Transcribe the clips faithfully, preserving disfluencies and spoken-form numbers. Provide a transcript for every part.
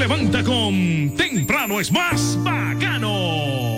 levanta con Temprano es más bacano.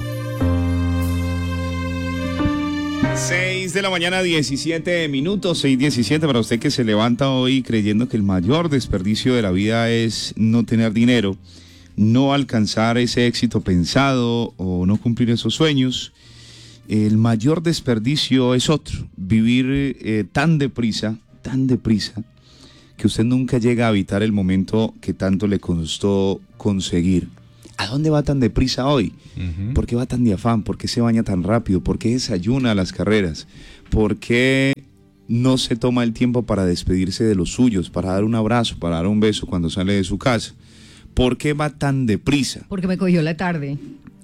seis de la mañana, diecisiete minutos, seis diecisiete para usted que se levanta hoy creyendo que el mayor desperdicio de la vida es no tener dinero, no alcanzar ese éxito pensado o no cumplir esos sueños. El mayor desperdicio es otro, vivir eh, tan deprisa, tan deprisa, que usted nunca llega a evitar el momento que tanto le costó conseguir. ¿A dónde va tan deprisa hoy? Uh-huh. ¿Por qué va tan de afán? ¿Por qué se baña tan rápido? ¿Por qué desayuna a las carreras? ¿Por qué no se toma el tiempo para despedirse de los suyos, para dar un abrazo, para dar un beso cuando sale de su casa? ¿Por qué va tan deprisa? Porque me cogió la tarde.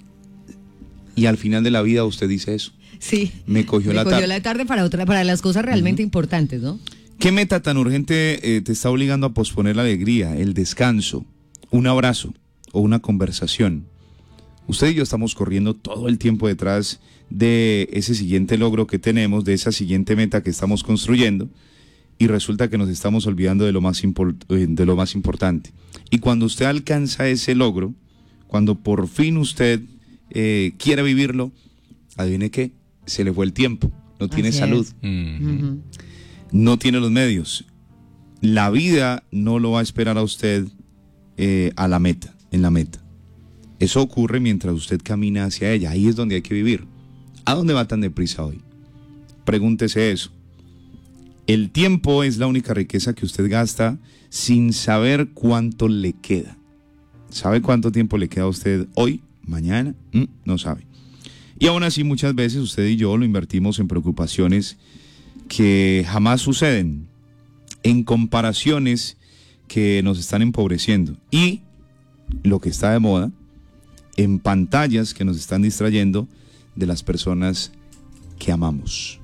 Y al final de la vida usted dice eso. Sí. Me cogió me la tarde. Me cogió la tarde para otra, para las cosas realmente uh-huh. importantes, ¿no? ¿Qué meta tan urgente eh, te está obligando a posponer la alegría, el descanso, un abrazo o una conversación? Usted y yo estamos corriendo todo el tiempo detrás de ese siguiente logro que tenemos, de esa siguiente meta que estamos construyendo, y resulta que nos estamos olvidando de lo más, import- de lo más importante. Y cuando usted alcanza ese logro, cuando por fin usted eh, quiere vivirlo, adivine qué, se le fue el tiempo, no tiene Así salud, uh-huh. no tiene los medios. La vida no lo va a esperar a usted eh, a la meta, en la meta. Eso ocurre mientras usted camina hacia ella. Ahí es donde hay que vivir. ¿A dónde va tan deprisa hoy? Pregúntese eso. El tiempo es la única riqueza que usted gasta sin saber cuánto le queda. ¿Sabe cuánto tiempo le queda a usted hoy, mañana? Mm, no sabe. Y aún así muchas veces usted y yo lo invertimos en preocupaciones que jamás suceden, en comparaciones que nos están empobreciendo. Y lo que está de moda, en pantallas que nos están distrayendo de las personas que amamos.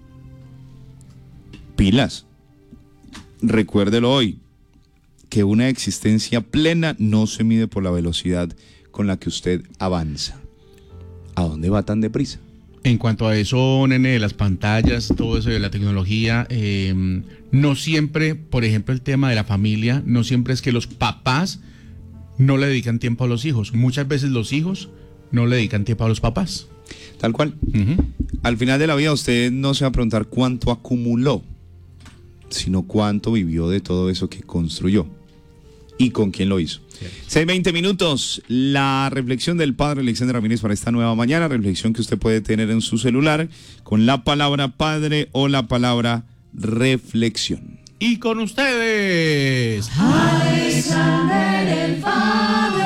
Pilas. Recuérdelo hoy, que una existencia plena no se mide por la velocidad con la que usted avanza. ¿A dónde va tan deprisa? En cuanto a eso, nene, las pantallas, todo eso de la tecnología, eh, no siempre, por ejemplo, el tema de la familia, no siempre es que los papás no le dedican tiempo a los hijos. Muchas veces los hijos no le dedican tiempo a los papás. Tal cual. Uh-huh. Al final de la vida usted no se va a preguntar cuánto acumuló, sino cuánto vivió de todo eso que construyó y con quién lo hizo. seis veinte minutos, la reflexión del padre Alexander Ramírez para esta nueva mañana, reflexión que usted puede tener en su celular con la palabra padre o la palabra reflexión. Y con ustedes, Alexander el Padre.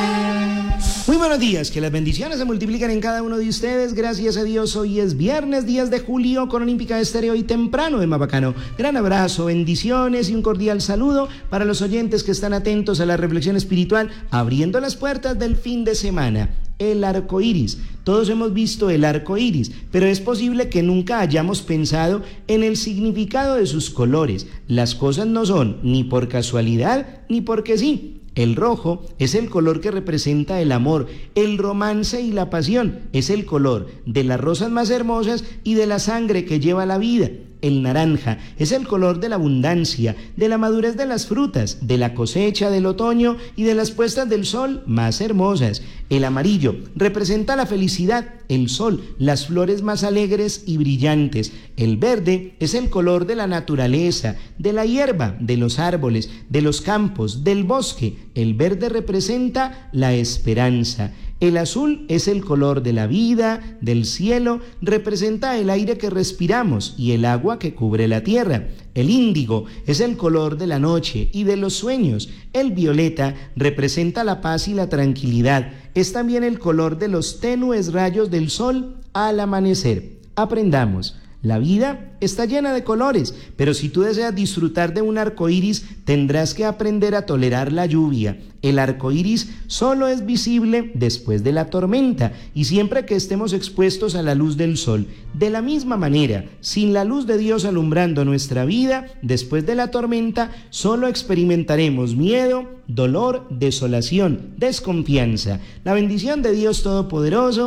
Muy buenos días, que las bendiciones se multiplican en cada uno de ustedes. Gracias a Dios, hoy es viernes, diez de julio, con Olímpica Estéreo y Temprano de Mabacano. Gran abrazo, bendiciones y un cordial saludo para los oyentes que están atentos a la reflexión espiritual, abriendo las puertas del fin de semana. El arco iris. Todos hemos visto el arco iris, pero es posible que nunca hayamos pensado en el significado de sus colores. Las cosas no son ni por casualidad ni porque sí. El rojo es el color que representa el amor, el romance y la pasión. Es el color de las rosas más hermosas y de la sangre que lleva la vida. El naranja es el color de la abundancia, de la madurez de las frutas, de la cosecha del otoño y de las puestas del sol más hermosas. El amarillo representa la felicidad, el sol, las flores más alegres y brillantes. El verde es el color de la naturaleza, de la hierba, de los árboles, de los campos, del bosque. El verde representa la esperanza. El azul es el color de la vida, del cielo, representa el aire que respiramos y el agua que cubre la tierra. El índigo es el color de la noche y de los sueños. El violeta representa la paz y la tranquilidad. Es también el color de los tenues rayos del sol al amanecer. Aprendamos. La vida está llena de colores, pero si tú deseas disfrutar de un arco iris, tendrás que aprender a tolerar la lluvia. El arco iris solo es visible después de la tormenta y siempre que estemos expuestos a la luz del sol. De la misma manera, sin la luz de Dios alumbrando nuestra vida, después de la tormenta, solo experimentaremos miedo, dolor, desolación, desconfianza. La bendición de Dios Todopoderoso,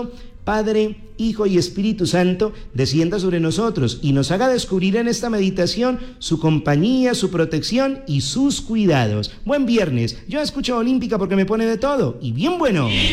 Padre, Hijo y Espíritu Santo, descienda sobre nosotros y nos haga descubrir en esta meditación su compañía, su protección y sus cuidados. Buen viernes. Yo escucho Olímpica porque me pone de todo y bien bueno.